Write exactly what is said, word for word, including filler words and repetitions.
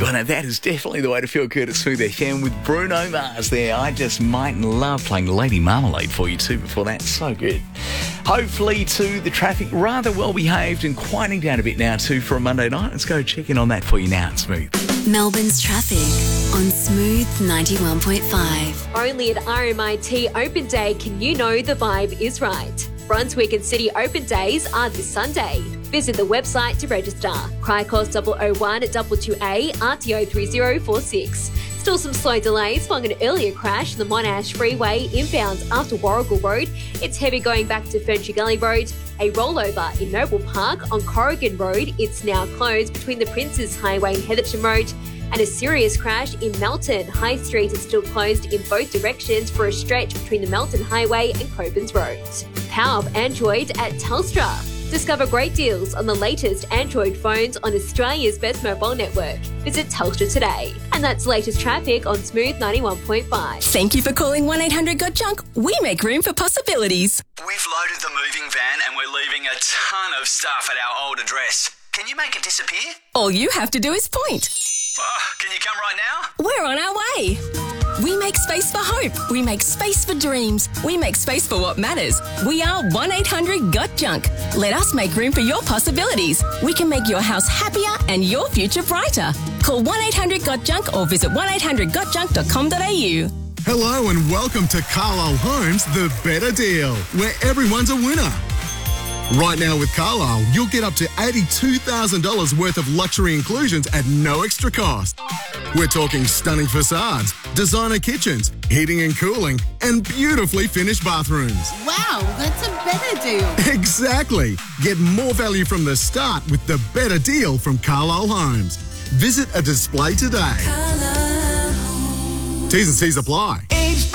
Well, now that is definitely the way to feel good at Smooth F M with Bruno Mars there. I just might love playing Lady Marmalade for you too before that. So good. Hopefully, too, the traffic rather well behaved and quieting down a bit now too for a Monday night. Let's go check in on that for you now at Smooth. Melbourne's traffic on Smooth ninety-one point five. Only at R M I T Open Day can you know the vibe is right. Brunswick and City Open Days are this Sunday. Visit the website to register. Cricos double oh one double two A R T O three zero four six. Still some slow delays following an earlier crash on the Monash Freeway inbound after Warrigal Road. It's heavy going back to Ferntree Gully Road. A rollover in Noble Park on Corrigan Road. It's now closed between the Princes Highway and Heatherton Road. And a serious crash in Melton. High Street is still closed in both directions for a stretch between the Melton Highway and Coburn's Road. Power up Android at Telstra. Discover great deals on the latest Android phones on Australia's best mobile network. Visit Telstra today. And that's latest traffic on Smooth ninety-one point five. Thank you for calling one eight hundred got junk. We make room for possibilities. We've loaded the moving van and we're leaving a ton of stuff at our old address. Can you make it disappear? All you have to do is point. Oh, can you come right now? We're on our way. We make space for hope. We make space for dreams. We make space for what matters. We are one eight hundred got junk. Let us make room for your possibilities. We can make your house happier and your future brighter. Call one eight hundred got junk or visit one eight hundred got junk dot com dot a u. Hello and welcome to Carlisle Homes, the better deal, where everyone's a winner. Right now with Carlisle, you'll get up to eighty-two thousand dollars worth of luxury inclusions at no extra cost. We're talking stunning facades, designer kitchens, heating and cooling, and beautifully finished bathrooms. Wow, that's a better deal. Exactly. Get more value from the start with the better deal from Carlisle Homes. Visit a display today. T's and C's apply. It's